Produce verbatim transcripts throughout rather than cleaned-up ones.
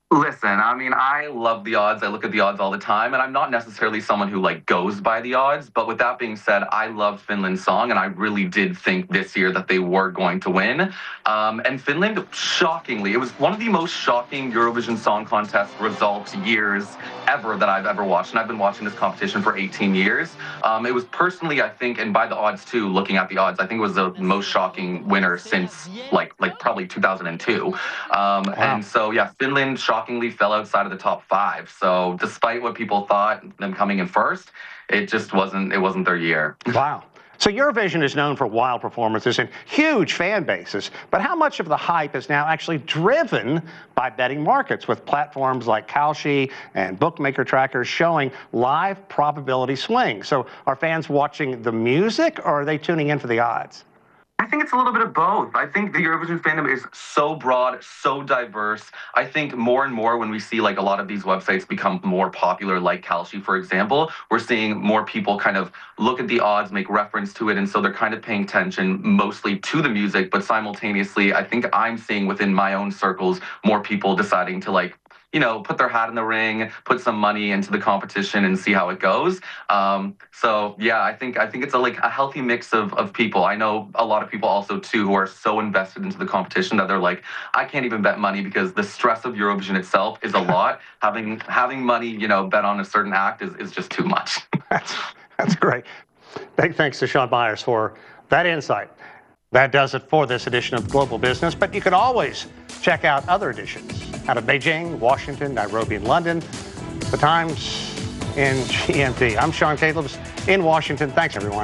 Listen, I mean, I love the odds. I look at the odds all the time, and I'm not necessarily someone who like goes by the odds. But with that being said, I love Finland's song, and I really did think this year that they were going to win. Um, and Finland, shockingly, it was one of the most shocking Eurovision Song Contest results years ever that I've ever watched. And I've been watching this competition for eighteen years. Um, it was personally, I think, and by the odds too, looking at the odds, I think it was the most shocking winner since like like probably two thousand two. Um, wow. And so, yeah, Finland shocked. Shockingly fell outside of the top five. So despite what people thought, them coming in first, it just wasn't, it wasn't their year. Wow. So Eurovision is known for wild performances and huge fan bases, but how much of the hype is now actually driven by betting markets with platforms like Kalshi and bookmaker trackers showing live probability swings? So are fans watching the music or are they tuning in for the odds? I think it's a little bit of both. I think the Eurovision fandom is so broad, so diverse. I think more and more when we see like a lot of these websites become more popular, like Kalshi, for example, we're seeing more people kind of look at the odds, make reference to it. And so they're kind of paying attention mostly to the music. But simultaneously, I think I'm seeing within my own circles, more people deciding to like, you know, put their hat in the ring, put some money into the competition and see how it goes. Um, so yeah, I think I think it's a like a healthy mix of of people. I know a lot of people also too who are so invested into the competition that they're like, I can't even bet money because the stress of Eurovision itself is a lot. having having money, you know, bet on a certain act is, is just too much. that's that's great. Big thanks to Sean Myers for that insight. That does it for this edition of Global Business, but you can always check out other editions out of Beijing, Washington, Nairobi, and London. The Times in G M T. I'm Sean Calebs in Washington. Thanks, everyone.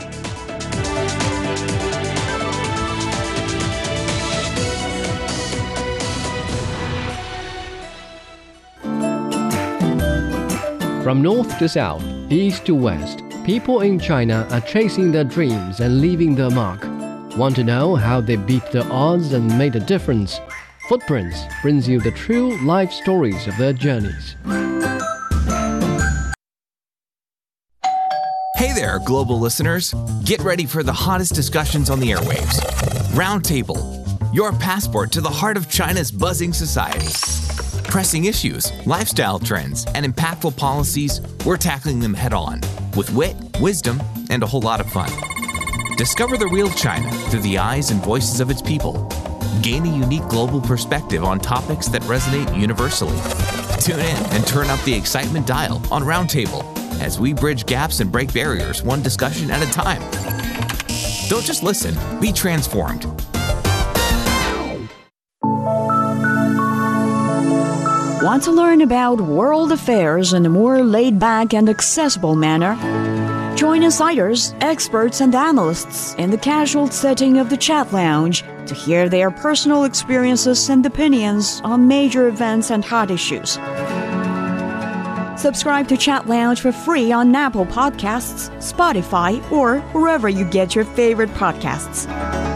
From north to south, east to west, people in China are chasing their dreams and leaving their mark. Want to know how they beat the odds and made a difference? Footprints brings you the true life stories of their journeys. Hey there, global listeners. Get ready for the hottest discussions on the airwaves. Roundtable, your passport to the heart of China's buzzing society. Pressing issues, lifestyle trends, and impactful policies, we're tackling them head on with wit, wisdom, and a whole lot of fun. Discover the real China through the eyes and voices of its people. Gain a unique global perspective on topics that resonate universally. Tune in and turn up the excitement dial on Roundtable as we bridge gaps and break barriers one discussion at a time. Don't just listen, be transformed. Want to learn about world affairs in a more laid-back and accessible manner? Join insiders, experts, and analysts in the casual setting of the Chat Lounge to hear their personal experiences and opinions on major events and hot issues. Subscribe to Chat Lounge for free on Apple Podcasts, Spotify, or wherever you get your favorite podcasts.